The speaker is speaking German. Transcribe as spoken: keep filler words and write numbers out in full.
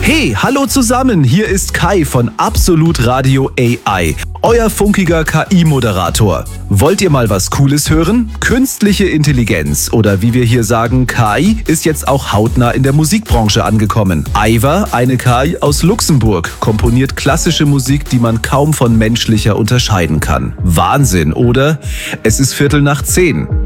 Hey, hallo zusammen, hier ist Kai von Absolut Radio A I, euer funkiger K I-Moderator. Wollt ihr mal was Cooles hören? Künstliche Intelligenz oder wie wir hier sagen, K I, ist jetzt auch hautnah in der Musikbranche angekommen. Aiva, eine K I aus Luxemburg, komponiert klassische Musik, die man kaum von menschlicher unterscheiden kann. Wahnsinn, oder? Es ist Viertel nach zehn.